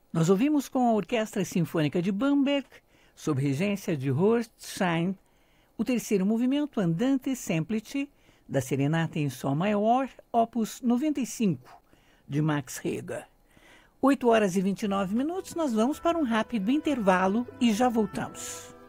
Nós ouvimos com a Orquestra Sinfônica de Bamberg, sob regência de Horst Schein, o terceiro movimento Andante Semplice, da Serenata em Sol Maior, opus 95, de Max Reger. 8 horas e 29 minutos, nós vamos para um rápido intervalo e já voltamos.